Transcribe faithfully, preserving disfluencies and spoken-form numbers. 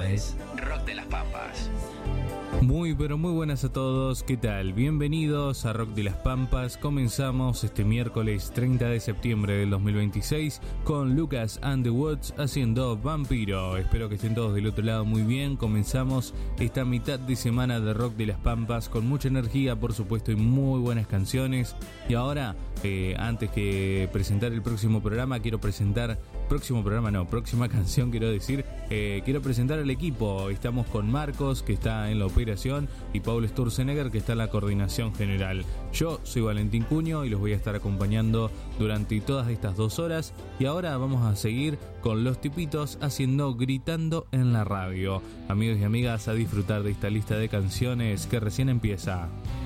es Rock de las Pampas. Muy pero muy buenas a todos, ¿qué tal? Bienvenidos a Rock de las Pampas. Comenzamos este miércoles treinta de septiembre del dos mil veintiséis con Lucas and the Woods haciendo Vampiro. Espero que estén todos del otro lado muy bien. Comenzamos esta mitad de semana de Rock de las Pampas con mucha energía, por supuesto, y muy buenas canciones. Y ahora, eh, antes que presentar el próximo programa, quiero presentar... Próximo programa no, próxima canción quiero decir. Eh, quiero presentar al equipo. Estamos con Marcos, que está en la operación, y Paul Sturzenegger, que está en la coordinación general. Yo soy Valentín Cuño y los voy a estar acompañando durante todas estas dos horas. Y ahora vamos a seguir con los tipitos haciendo Gritando en la Radio. Amigos y amigas, a disfrutar de esta lista de canciones que recién empieza.